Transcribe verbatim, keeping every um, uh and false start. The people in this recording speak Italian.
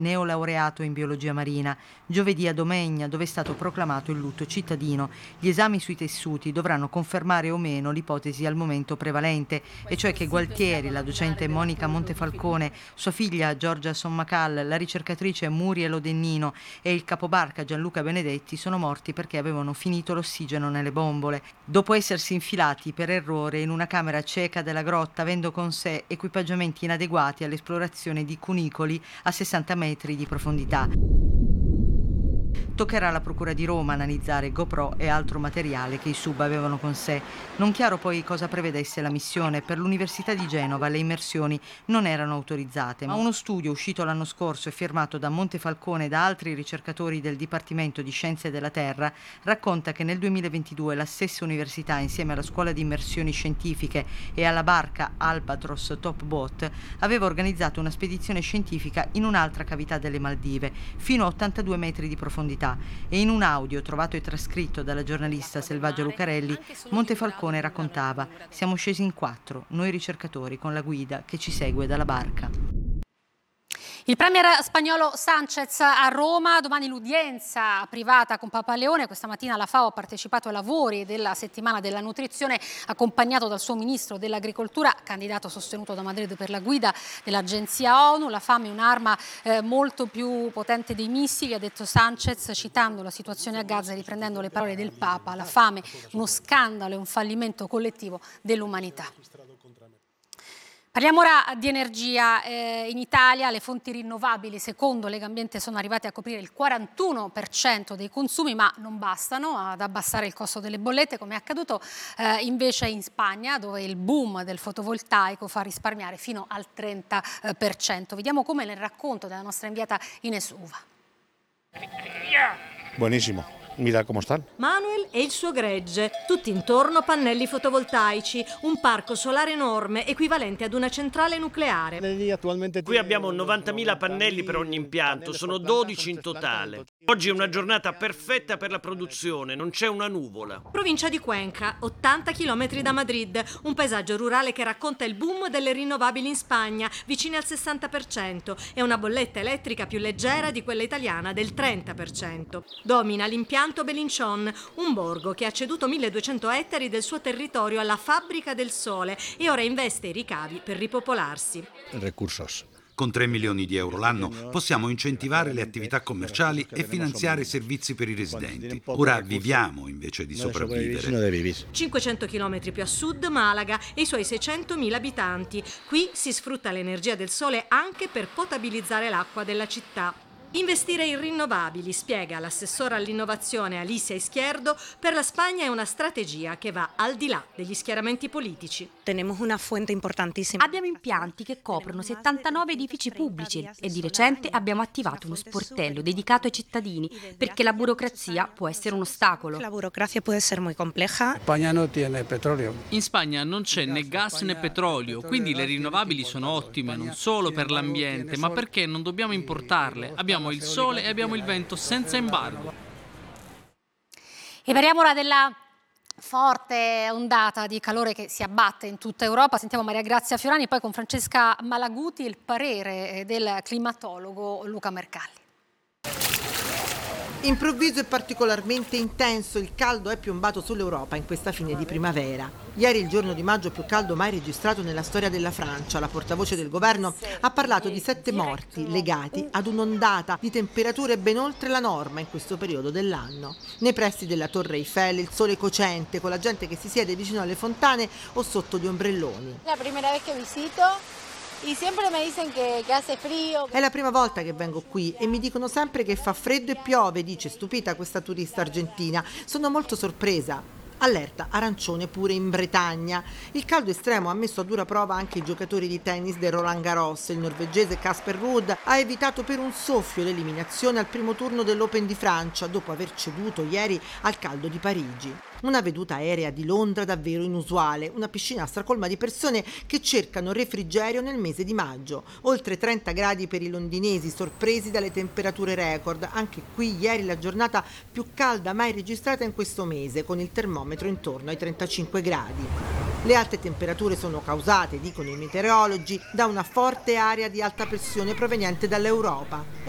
neolaureato in biologia marina, giovedì a Domegna, dove è stato proclamato il lutto cittadino. Gli esami sui tessuti dovranno confermare o meno l'ipotesi al momento prevalente, e cioè che Gualtieri, la docente Monica Montefalcone, sua figlia Giorgia Sommacal, la ricercatrice Muriel Odennino e il capobarca Gianluca Benedetti sono morti perché avevano finito l'ossigeno nelle bombole, dopo essersi infilati per errore in una camera cieca della grotta, avendo con sé equipaggiamenti inadeguati all'esplorazione di cunicoli a sessanta metri di profondità. Toccherà alla Procura di Roma analizzare GoPro e altro materiale che i sub avevano con sé. Non chiaro poi cosa prevedesse la missione. Per l'Università di Genova le immersioni non erano autorizzate, ma uno studio uscito l'anno scorso e firmato da Montefalcone e da altri ricercatori del Dipartimento di Scienze della Terra racconta che nel duemilaventidue la stessa università, insieme alla Scuola di Immersioni Scientifiche e alla barca Albatros Top Boat, aveva organizzato una spedizione scientifica in un'altra cavità delle Maldive, fino a ottantadue metri di profondità. E in un audio trovato e trascritto dalla giornalista Selvaggia Lucarelli, Montefalcone raccontava: siamo scesi in quattro, noi ricercatori, con la guida che ci segue dalla barca. Il premier spagnolo Sánchez a Roma, domani l'udienza privata con Papa Leone. Questa mattina la FAO ha partecipato ai lavori della settimana della nutrizione, accompagnato dal suo ministro dell'agricoltura, candidato sostenuto da Madrid per la guida dell'agenzia ONU. La fame è un'arma eh, molto più potente dei missili, ha detto Sánchez, citando la situazione a Gaza e riprendendo le parole del Papa: la fame, uno scandalo e un fallimento collettivo dell'umanità. Parliamo ora di energia. Eh, in Italia le fonti rinnovabili, secondo Legambiente, sono arrivate a coprire il quarantuno per cento dei consumi, ma non bastano ad abbassare il costo delle bollette, come è accaduto eh, invece in Spagna, dove il boom del fotovoltaico fa risparmiare fino al trenta per cento. Vediamo come nel racconto della nostra inviata Ines Uva. Buonissimo. Mira come stanno. Manuel e il suo gregge, tutti intorno pannelli fotovoltaici, un parco solare enorme equivalente ad una centrale nucleare. Qui abbiamo novantamila pannelli per ogni impianto, sono dodici in totale. Oggi è una giornata perfetta per la produzione, non c'è una nuvola. Provincia di Cuenca, ottanta chilometri da Madrid, un paesaggio rurale che racconta il boom delle rinnovabili in Spagna, vicine al sessanta per cento, e una bolletta elettrica più leggera di quella italiana del trenta per cento. Domina l'impianto Belinchón, un borgo che ha ceduto milleduecento ettari del suo territorio alla Fabbrica del Sole e ora investe i ricavi per ripopolarsi. Recursos. Con tre milioni di euro l'anno possiamo incentivare le attività commerciali e finanziare servizi per i residenti. Ora viviamo invece di sopravvivere. cinquecento chilometri più a sud Malaga e i suoi seicentomila abitanti. Qui si sfrutta l'energia del sole anche per potabilizzare l'acqua della città. Investire in rinnovabili, spiega l'assessora all'innovazione Alicia Izquierdo, per la Spagna è una strategia che va al di là degli schieramenti politici. Abbiamo impianti che coprono settantanove edifici pubblici e di recente abbiamo attivato uno sportello dedicato ai cittadini, perché la burocrazia può essere un ostacolo. La burocrazia può essere molto complessa. In Spagna non c'è né gas né petrolio, quindi le rinnovabili sono ottime non solo per l'ambiente, ma perché non dobbiamo importarle. Abbiamo il sole e abbiamo il vento senza embargo. E parliamo ora della forte ondata di calore che si abbatte in tutta Europa. Sentiamo Maria Grazia Fiorani, poi con Francesca Malaguti il parere del climatologo Luca Mercalli. Improvviso e particolarmente intenso, il caldo è piombato sull'Europa in questa fine di primavera. Ieri il giorno di maggio più caldo mai registrato nella storia della Francia. La portavoce del governo ha parlato di sette morti legati ad un'ondata di temperature ben oltre la norma in questo periodo dell'anno. Nei pressi della Torre Eiffel il sole cocente, con la gente che si siede vicino alle fontane o sotto gli ombrelloni. La prima volta che visito. Y siempre me dicen que, que hace frío. È la prima volta che vengo qui e mi dicono sempre che fa freddo e piove, dice stupita questa turista argentina. Sono molto sorpresa. Allerta arancione pure in Bretagna. Il caldo estremo ha messo a dura prova anche i giocatori di tennis del Roland Garros. Il norvegese Casper Ruud ha evitato per un soffio l'eliminazione al primo turno dell'Open di Francia dopo aver ceduto ieri al caldo di Parigi. Una veduta aerea di Londra davvero inusuale, una piscina stracolma di persone che cercano refrigerio nel mese di maggio. Oltre trenta gradi per i londinesi, sorpresi dalle temperature record. Anche qui ieri la giornata più calda mai registrata in questo mese, con il termometro intorno ai trentacinque gradi. Le alte temperature sono causate, dicono i meteorologi, da una forte area di alta pressione proveniente dall'Europa.